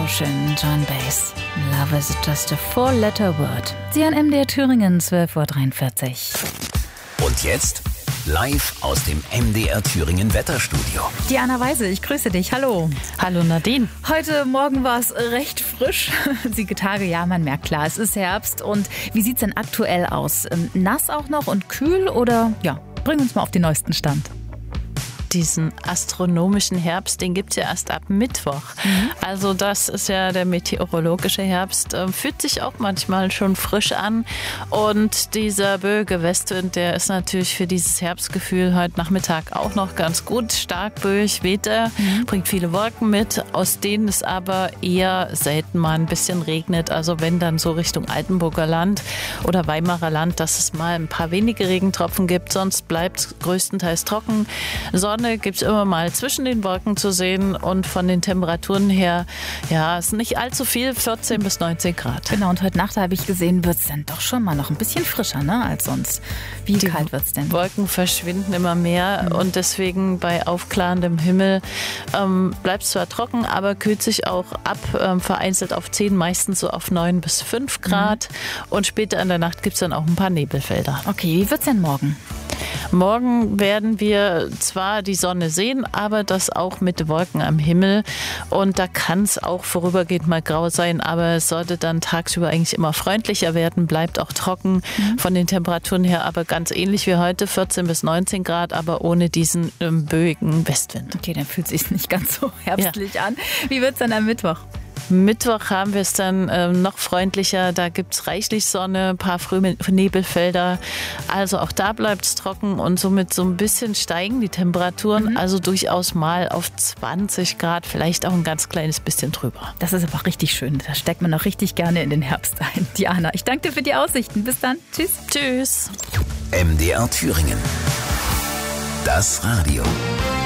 schön, John Baez. Love is just a four-letter word. Sie an MDR Thüringen, 12:43 Uhr. Und jetzt live aus dem MDR Thüringen Wetterstudio. Diana Weise, ich grüße dich. Hallo. Hallo Nadine. Heute Morgen war es recht frisch. Die Tage, ja, man merkt klar, es ist Herbst. Und wie sieht es denn aktuell aus? Nass auch noch und kühl oder ja, bring uns mal auf den neuesten Stand. Diesen astronomischen Herbst, den gibt es ja erst ab Mittwoch. Also das ist ja der meteorologische Herbst. Fühlt sich auch manchmal schon frisch an. Und dieser böige Westwind, der ist natürlich für dieses Herbstgefühl heute Nachmittag auch noch ganz gut. Stark böig weht er, bringt viele Wolken mit, aus denen es aber eher selten mal ein bisschen regnet. Also wenn dann so Richtung Altenburger Land oder Weimarer Land, dass es mal ein paar wenige Regentropfen gibt. Sonst bleibt es größtenteils trocken. Sonne gibt es immer mal zwischen den Wolken zu sehen und von den Temperaturen her, ja, ist nicht allzu viel, 14 bis 19 Grad. Genau, und heute Nacht habe ich gesehen, wird es dann doch schon mal noch ein bisschen frischer, ne, als sonst. Wie kalt wird es denn? Wolken verschwinden immer mehr und deswegen bei aufklarendem Himmel bleibt es zwar trocken, aber kühlt sich auch ab, vereinzelt auf 10, meistens so auf 9 bis 5 Grad und später in der Nacht gibt es dann auch ein paar Nebelfelder. Okay, wie wird es denn morgen? Morgen werden wir zwar die Sonne sehen, aber das auch mit Wolken am Himmel. Und da kann es auch vorübergehend mal grau sein, aber es sollte dann tagsüber eigentlich immer freundlicher werden, bleibt auch trocken von den Temperaturen her, aber ganz ähnlich wie heute, 14 bis 19 Grad, aber ohne diesen böigen Westwind. Okay, dann fühlt es sich nicht ganz so herbstlich an. Wie wird es dann am Mittwoch? Mittwoch haben wir es dann noch freundlicher. Da gibt es reichlich Sonne, ein paar frühe Nebelfelder. Also auch da bleibt es trocken und somit so ein bisschen steigen die Temperaturen. Also durchaus mal auf 20 Grad, vielleicht auch ein ganz kleines bisschen drüber. Das ist aber richtig schön. Da steckt man auch richtig gerne in den Herbst ein. Diana, ich danke dir für die Aussichten. Bis dann. Tschüss. Tschüss. MDR Thüringen. Das Radio.